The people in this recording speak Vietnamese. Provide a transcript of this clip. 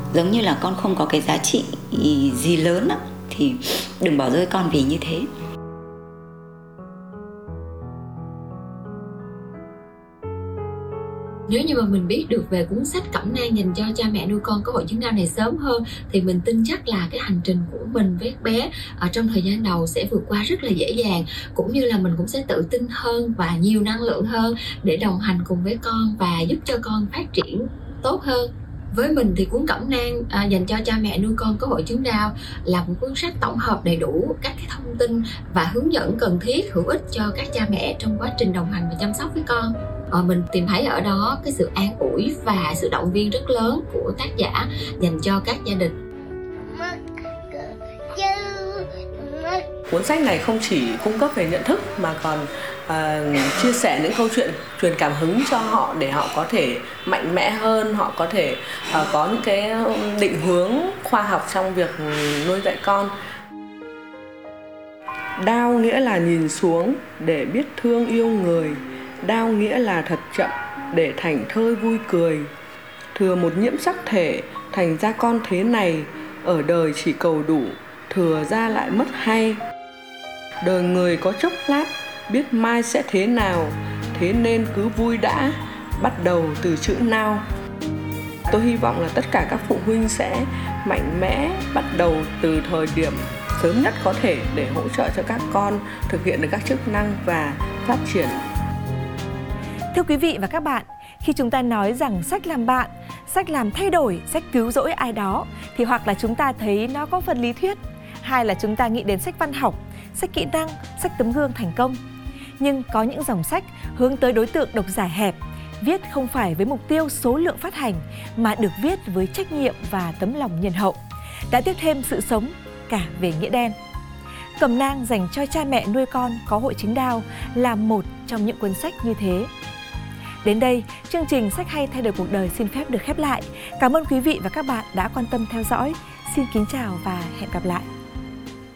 giống như là con không có cái giá trị gì lớn á, thì đừng bỏ rơi con vì như thế. Nếu như mà mình biết được về cuốn sách Cẩm nang dành cho cha mẹ nuôi con có hội chứng đau này sớm hơn, thì mình tin chắc là cái hành trình của mình với bé ở trong thời gian đầu sẽ vượt qua rất là dễ dàng, cũng như là mình cũng sẽ tự tin hơn và nhiều năng lượng hơn để đồng hành cùng với con và giúp cho con phát triển tốt hơn. Với mình thì cuốn Cẩm nang dành cho cha mẹ nuôi con có hội chứng đau là một cuốn sách tổng hợp đầy đủ các cái thông tin và hướng dẫn cần thiết hữu ích cho các cha mẹ trong quá trình đồng hành và chăm sóc với con. Mình tìm thấy ở đó cái sự an ủi và sự động viên rất lớn của tác giả dành cho các gia đình. Cuốn sách này không chỉ cung cấp về nhận thức mà còn chia sẻ những câu chuyện truyền cảm hứng cho họ để họ có thể mạnh mẽ hơn, họ có thể có những cái định hướng khoa học trong việc nuôi dạy con. Đau nghĩa là nhìn xuống để biết thương yêu người. Đau nghĩa là thật chậm để thảnh thơi vui cười. Thừa một nhiễm sắc thể thành ra con thế này, ở đời chỉ cầu đủ, thừa ra lại mất hay. Đời người có chốc lát, biết mai sẽ thế nào, thế nên cứ vui đã, bắt đầu từ chữ nào. Tôi hy vọng là tất cả các phụ huynh sẽ mạnh mẽ bắt đầu từ thời điểm sớm nhất có thể để hỗ trợ cho các con thực hiện được các chức năng và phát triển. Thưa quý vị và các bạn, khi chúng ta nói rằng sách làm bạn, sách làm thay đổi, sách cứu rỗi ai đó, thì hoặc là chúng ta thấy nó có phần lý thuyết, hai là chúng ta nghĩ đến sách văn học, sách kỹ năng, sách tấm gương thành công. Nhưng có những dòng sách hướng tới đối tượng độc giả hẹp, viết không phải với mục tiêu số lượng phát hành mà được viết với trách nhiệm và tấm lòng nhân hậu, đã tiếp thêm sự sống cả về nghĩa đen. Cẩm nang dành cho cha mẹ nuôi con có hội chứng đau là một trong những cuốn sách như thế. Đến đây, chương trình Sách hay thay đổi cuộc đời xin phép được khép lại. Cảm ơn quý vị và các bạn đã quan tâm theo dõi. Xin kính chào và hẹn gặp lại.